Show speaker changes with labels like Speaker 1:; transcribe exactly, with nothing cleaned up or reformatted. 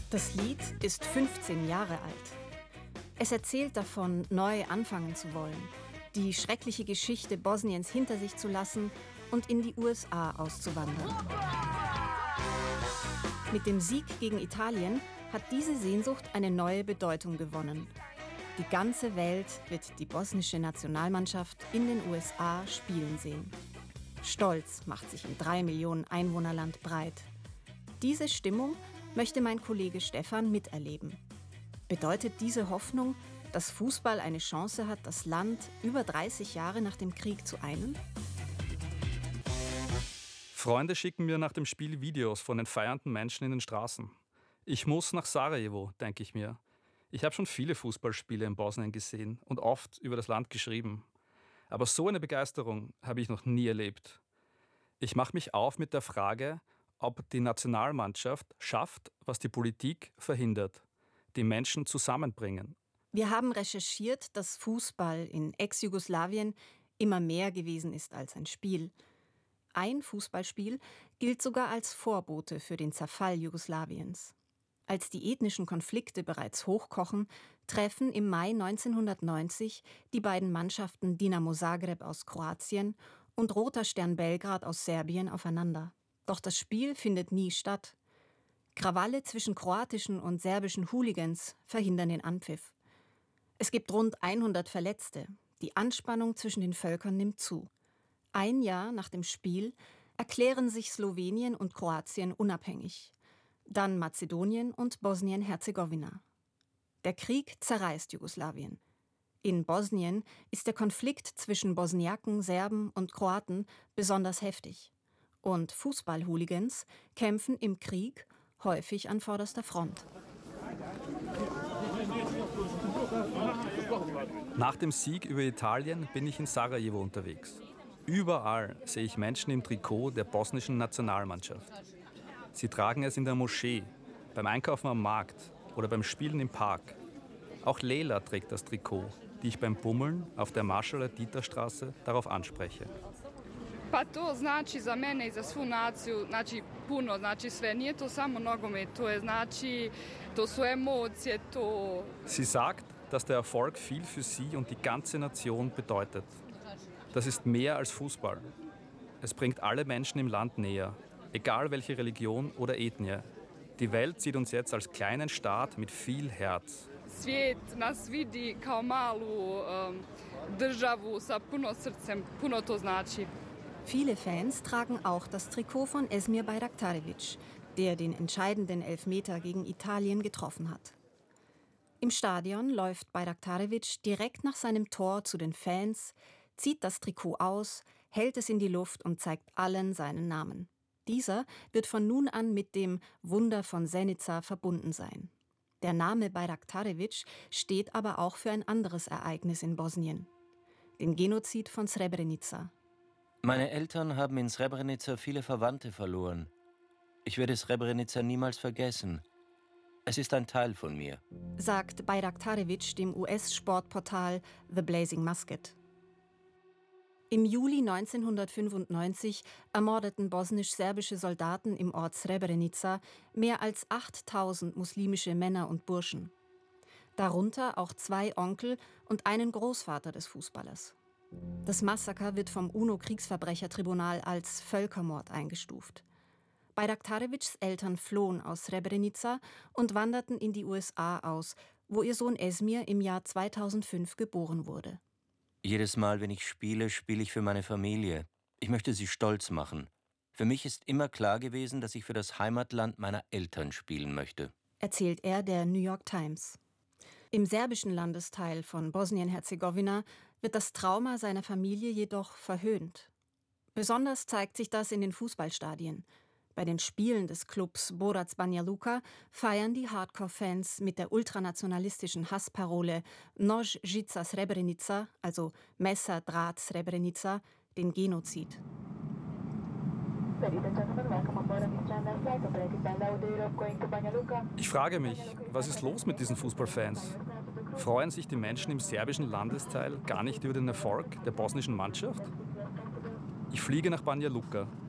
Speaker 1: Das Lied ist fünfzehn Jahre alt. Es erzählt davon, neu anfangen zu wollen, die schreckliche Geschichte Bosniens hinter sich zu lassen und in die U S A auszuwandern. Mit dem Sieg gegen Italien hat diese Sehnsucht eine neue Bedeutung gewonnen. Die ganze Welt wird die bosnische Nationalmannschaft in den U S A spielen sehen. Stolz macht sich im drei Millionen Einwohnerland breit. Diese Stimmung möchte mein Kollege Stefan miterleben. Bedeutet diese Hoffnung, dass Fußball eine Chance hat, das Land über dreißig Jahre nach dem Krieg zu einen?
Speaker 2: Freunde schicken mir nach dem Spiel Videos von den feiernden Menschen in den Straßen. Ich muss nach Sarajevo, denke ich mir. Ich habe schon viele Fußballspiele in Bosnien gesehen und oft über das Land geschrieben. Aber so eine Begeisterung habe ich noch nie erlebt. Ich mache mich auf mit der Frage, ob die Nationalmannschaft schafft, was die Politik verhindert. Die Menschen zusammenbringen.
Speaker 1: Wir haben recherchiert, dass Fußball in Ex-Jugoslawien immer mehr gewesen ist als ein Spiel. Ein Fußballspiel gilt sogar als Vorbote für den Zerfall Jugoslawiens. Als die ethnischen Konflikte bereits hochkochen, treffen im Mai neunzehnhundertneunzig die beiden Mannschaften Dinamo Zagreb aus Kroatien und Roter Stern Belgrad aus Serbien aufeinander. Doch das Spiel findet nie statt. Krawalle zwischen kroatischen und serbischen Hooligans verhindern den Anpfiff. Es gibt rund hundert Verletzte. Die Anspannung zwischen den Völkern nimmt zu. Ein Jahr nach dem Spiel erklären sich Slowenien und Kroatien unabhängig. Dann Mazedonien und Bosnien-Herzegowina. Der Krieg zerreißt Jugoslawien. In Bosnien ist der Konflikt zwischen Bosniaken, Serben und Kroaten besonders heftig. Und Fußball-Hooligans kämpfen im Krieg häufig an vorderster Front.
Speaker 2: Nach dem Sieg über Italien bin ich in Sarajevo unterwegs. Überall sehe ich Menschen im Trikot der bosnischen Nationalmannschaft. Sie tragen es in der Moschee, beim Einkaufen am Markt oder beim Spielen im Park. Auch Leila trägt das Trikot, die ich beim Bummeln auf der Marschala-Dieter-Straße darauf anspreche.
Speaker 3: Pa to znači za mene i za svu naciju, znači puno, znači sve. Nije to samo nogomet, to je znači, to su emocije, to...
Speaker 2: Sie sagt, dass der Erfolg viel für sie und die ganze Nation bedeutet. Das ist mehr als Fußball. Es bringt alle Menschen im Land näher, egal welche Religion oder Ethnie. Die Welt sieht uns jetzt als kleinen Staat mit viel Herz.
Speaker 3: Svijet nas vidi kao malu um, državu sa puno srcem, puno to znači.
Speaker 1: Viele Fans tragen auch das Trikot von Esmir Bayraktarevic, der den entscheidenden Elfmeter gegen Italien getroffen hat. Im Stadion läuft Bayraktarevic direkt nach seinem Tor zu den Fans, zieht das Trikot aus, hält es in die Luft und zeigt allen seinen Namen. Dieser wird von nun an mit dem Wunder von Zenica verbunden sein. Der Name Bayraktarevic steht aber auch für ein anderes Ereignis in Bosnien: den Genozid von Srebrenica.
Speaker 4: Meine Eltern haben in Srebrenica viele Verwandte verloren. Ich werde Srebrenica niemals vergessen. Es ist ein Teil von mir,
Speaker 1: sagt Bayraktarevic dem U S-Sportportal The Blazing Musket. Im Juli neunzehnhundertfünfundneunzig ermordeten bosnisch-serbische Soldaten im Ort Srebrenica mehr als achttausend muslimische Männer und Burschen. Darunter auch zwei Onkel und einen Großvater des Fußballers. Das Massaker wird vom UNO-Kriegsverbrechertribunal als Völkermord eingestuft. Bayraktarevics Eltern flohen aus Srebrenica und wanderten in die U S A aus, wo ihr Sohn Esmir im Jahr zweitausendfünf geboren wurde.
Speaker 4: Jedes Mal, wenn ich spiele, spiele ich für meine Familie. Ich möchte sie stolz machen. Für mich ist immer klar gewesen, dass ich für das Heimatland meiner Eltern spielen möchte,
Speaker 1: erzählt er der New York Times. Im serbischen Landesteil von Bosnien-Herzegowina wird das Trauma seiner Familie jedoch verhöhnt. Besonders zeigt sich das in den Fußballstadien. Bei den Spielen des Clubs Borac Banja Luka feiern die Hardcore-Fans mit der ultranationalistischen Hassparole Noj Žica Srebrenica, also Messer, Draht, Srebrenica, den Genozid.
Speaker 2: Ich frage mich, was ist los mit diesen Fußballfans? Freuen sich die Menschen im serbischen Landesteil gar nicht über den Erfolg der bosnischen Mannschaft? Ich fliege nach Banja Luka,